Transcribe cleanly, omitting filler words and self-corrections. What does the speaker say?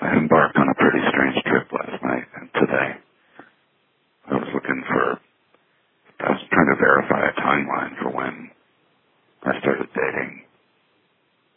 I embarked on a pretty strange trip last night and today. I was trying to verify a timeline for when I started dating